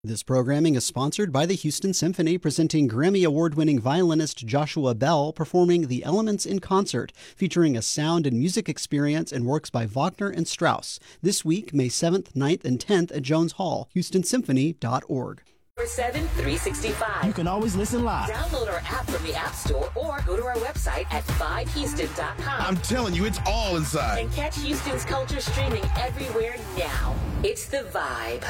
This programming is sponsored by the Houston Symphony, presenting Grammy Award-winning violinist Joshua Bell performing The Elements in Concert, featuring a sound and music experience and works by Wagner and Strauss. This week, May 7th, 9th, and 10th at Jones Hall, houstonsymphony.org. 365. You can always listen live. Download our app from the App Store or go to our website at vibehouston.com. I'm telling you, it's all inside. And catch Houston's culture streaming everywhere now. It's The Vibe.